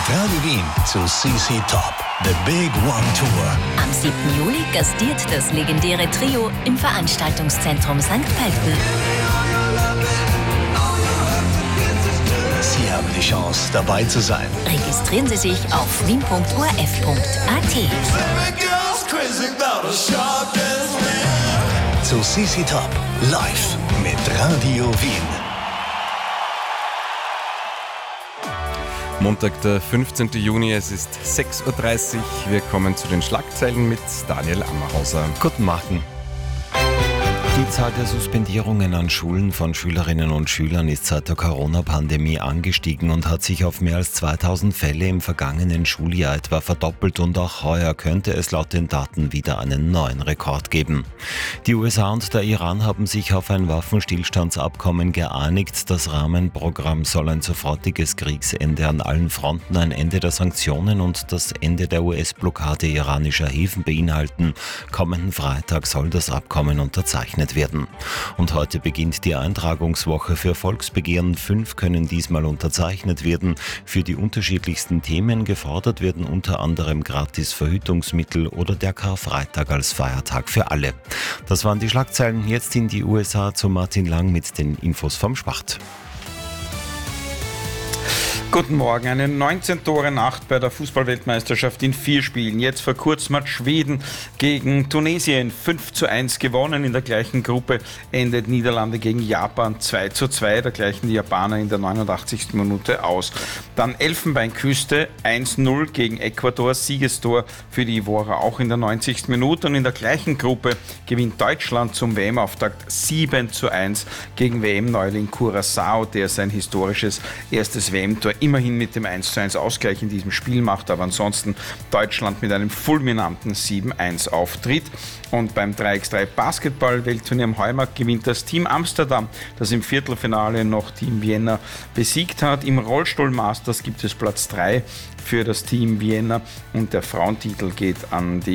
Radio Wien zu CC Top, The Big One Tour. Am 7. Juli gastiert das legendäre Trio im Veranstaltungszentrum St. Pölten. Sie haben die Chance, dabei zu sein. Registrieren Sie sich auf wien.orf.at. Zu CC Top, live mit Radio Wien. Montag, der 15. Juni, es ist 6.30 Uhr. Wir kommen zu den Schlagzeilen mit Daniel Ammerhauser. Guten Morgen. Die Zahl der Suspendierungen an Schulen von Schülerinnen und Schülern ist seit der Corona-Pandemie angestiegen und hat sich auf mehr als 2000 Fälle im vergangenen Schuljahr etwa verdoppelt, und auch heuer könnte es laut den Daten wieder einen neuen Rekord geben. Die USA und der Iran haben sich auf ein Waffenstillstandsabkommen geeinigt. Das Rahmenprogramm soll ein sofortiges Kriegsende an allen Fronten, ein Ende der Sanktionen und das Ende der US-Blockade iranischer Häfen beinhalten. Kommenden Freitag soll das Abkommen unterzeichnet werden. Und heute beginnt die Eintragungswoche für Volksbegehren. 5 können diesmal unterzeichnet werden. Für die unterschiedlichsten Themen gefordert werden unter anderem gratis Verhütungsmittel oder der Karfreitag als Feiertag für alle. Das waren die Schlagzeilen. Jetzt in die USA zu Martin Lang mit den Infos vom Sport. Guten Morgen. Eine 19-Tore-Nacht bei der Fußballweltmeisterschaft in 4 Spielen. Jetzt vor kurzem hat Schweden gegen Tunesien 5:1 gewonnen. In der gleichen Gruppe endet Niederlande gegen Japan 2:2. Da gleichen die Japaner in der 89. Minute aus. Dann Elfenbeinküste 1:0 gegen Ecuador. Siegestor für die Ivorer auch in der 90. Minute. Und in der gleichen Gruppe gewinnt Deutschland zum WM-Auftakt 7:1 gegen WM-Neuling Curaçao, der sein historisches erstes WM-Tor immerhin mit dem 1:1 Ausgleich in diesem Spiel macht, aber ansonsten Deutschland mit einem fulminanten 7:1 auftritt. Und beim 3x3 Basketball-Weltturnier am Heumarkt gewinnt das Team Amsterdam, das im Viertelfinale noch Team Vienna besiegt hat. Im Rollstuhl-Masters gibt es Platz 3 für das Team Vienna und der Frauentitel geht an die